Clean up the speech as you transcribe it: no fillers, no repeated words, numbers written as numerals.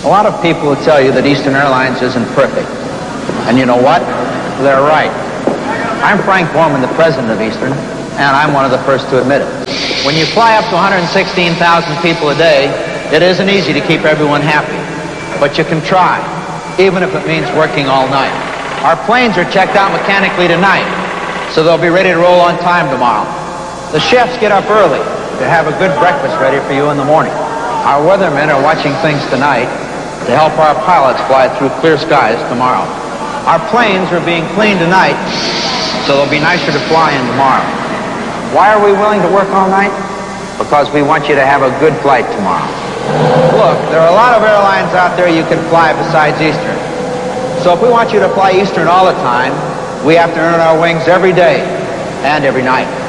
A lot of people will tell you that Eastern Airlines isn't perfect. And you know what? They're right. I'm Frank Borman, the president of Eastern, and I'm one of the first to admit it. When you fly up to 116,000 people a day, it isn't easy to keep everyone happy. But you can try, even if it means working all night. Our planes are checked out mechanically tonight, so they'll be ready to roll on time tomorrow. The chefs get up early to have a good breakfast ready for you in the morning. Our weathermen are watching things tonight to help our pilots fly through clear skies tomorrow. Our planes are being cleaned tonight, so they'll be nicer to fly in tomorrow. Why are we willing to work all night? Because we want you to have a good flight tomorrow. Look, there are a lot of airlines out there you can fly besides Eastern. So if we want you to fly Eastern all the time, we have to earn our wings every day and every night.